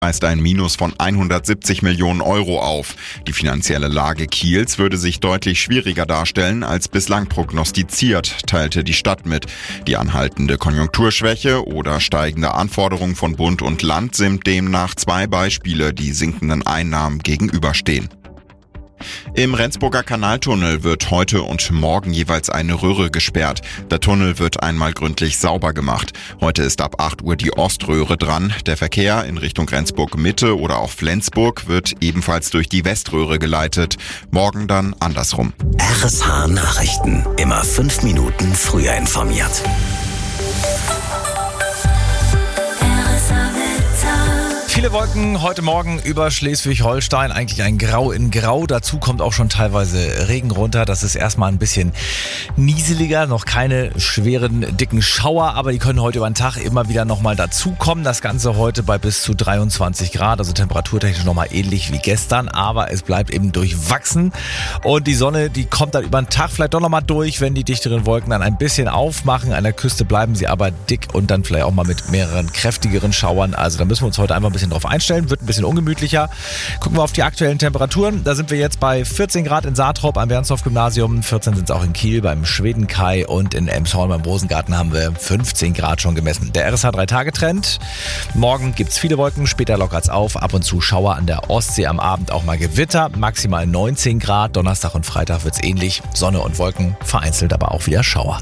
weist ein Minus von 170 Millionen Euro auf. Die finanzielle Lage Kiels würde sich deutlich schwieriger darstellen als bislang prognostiziert, teilte die Stadt mit. Die anhaltende Konjunkturschwäche oder steigende Anforderungen von Bund und Land sind demnach zwei Beispiele, die sinkenden Einnahmen gegenüberstehen. Im Rendsburger Kanaltunnel wird heute und morgen jeweils eine Röhre gesperrt. Der Tunnel wird einmal gründlich sauber gemacht. Heute ist ab 8 Uhr die Oströhre dran. Der Verkehr in Richtung Rendsburg-Mitte oder auch Flensburg wird ebenfalls durch die Weströhre geleitet. Morgen dann andersrum. RSH Nachrichten. Immer 5 Minuten früher informiert. Viele Wolken heute Morgen über Schleswig-Holstein, eigentlich ein Grau in Grau. Dazu kommt auch schon teilweise Regen runter. Das ist erstmal ein bisschen nieseliger, noch keine schweren, dicken Schauer, aber die können heute über den Tag immer wieder nochmal dazukommen. Das Ganze heute bei bis zu 23 Grad, also temperaturtechnisch nochmal ähnlich wie gestern, aber es bleibt eben durchwachsen. Und die Sonne, die kommt dann über den Tag vielleicht doch nochmal durch, wenn die dichteren Wolken dann ein bisschen aufmachen. An der Küste bleiben sie aber dick und dann vielleicht auch mal mit mehreren kräftigeren Schauern. Also da müssen wir uns heute einfach ein bisschen drauf einstellen, wird ein bisschen ungemütlicher. Gucken wir auf die aktuellen Temperaturen. Da sind wir jetzt bei 14 Grad in Saathrop am Bernsdorf-Gymnasium, 14 sind es auch in Kiel beim Schwedenkai und in Elmshorn beim Rosengarten haben wir 15 Grad schon gemessen. Der RSH 3-Tage-Trend. Morgen gibt es viele Wolken, später lockert es auf, ab und zu Schauer an der Ostsee, am Abend auch mal Gewitter, maximal 19 Grad. Donnerstag und Freitag wird es ähnlich, Sonne und Wolken, vereinzelt aber auch wieder Schauer.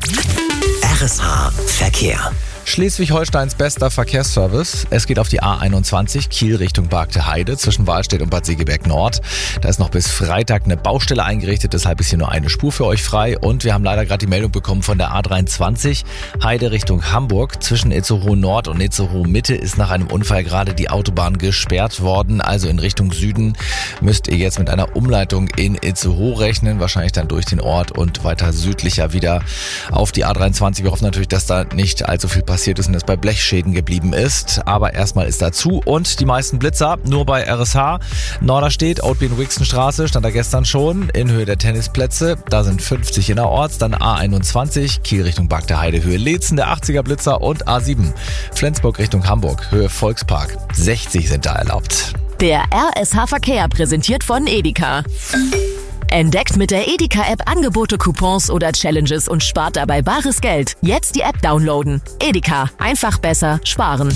RSH Verkehr. Schleswig-Holsteins bester Verkehrsservice. Es geht auf die A21 Kiel Richtung Bargte Heide zwischen Wahlstedt und Bad Segeberg Nord. Da ist noch bis Freitag eine Baustelle eingerichtet, deshalb ist hier nur eine Spur für euch frei. Und wir haben leider gerade die Meldung bekommen von der A23 Heide Richtung Hamburg. Zwischen Itzehoe Nord und Itzehoe Mitte ist nach einem Unfall gerade die Autobahn gesperrt worden. Also in Richtung Süden müsst ihr jetzt mit einer Umleitung in Itzehoe rechnen. Wahrscheinlich dann durch den Ort und weiter südlicher wieder auf die A23. Wir hoffen natürlich, dass da nicht allzu viel passiert ist und es bei Blechschäden geblieben ist. Aber erstmal ist dazu und die meisten Blitzer nur bei RSH. Norderstedt, Outbean-Wixenstraße, stand da gestern schon in Höhe der Tennisplätze. Da sind 50 innerorts, dann A21, Kiel Richtung Bargte Heide, Höhe Leetzen, der 80er Blitzer und A7, Flensburg Richtung Hamburg, Höhe Volkspark. 60 sind da erlaubt. Der RSH Verkehr präsentiert von Edeka. Entdeckt mit der Edeka-App Angebote, Coupons oder Challenges und spart dabei bares Geld. Jetzt die App downloaden. Edeka. Einfach besser sparen.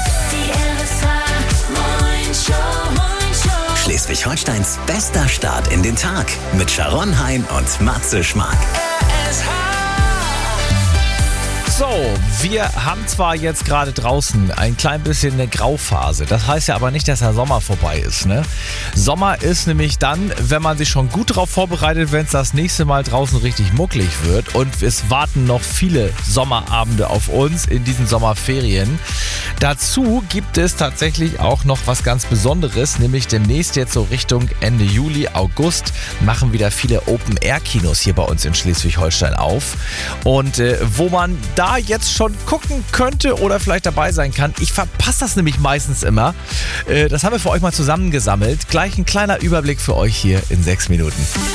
Schleswig-Holsteins bester Start in den Tag mit Sharon Hein und Matze Schmark. So, wir haben zwar jetzt gerade draußen ein klein bisschen eine Grauphase. Das heißt ja aber nicht, dass der Sommer vorbei ist, ne? Sommer ist nämlich dann, wenn man sich schon gut darauf vorbereitet, wenn es das nächste Mal draußen richtig mucklig wird. Und es warten noch viele Sommerabende auf uns in diesen Sommerferien. Dazu gibt es tatsächlich auch noch was ganz Besonderes, nämlich demnächst jetzt so Richtung Ende Juli, August machen wieder viele Open-Air-Kinos hier bei uns in Schleswig-Holstein auf. Und wo man da jetzt schon gucken könnte oder vielleicht dabei sein kann. Ich verpasse das nämlich meistens immer. Das haben wir für euch mal zusammengesammelt. Gleich ein kleiner Überblick für euch hier in 6 Minuten.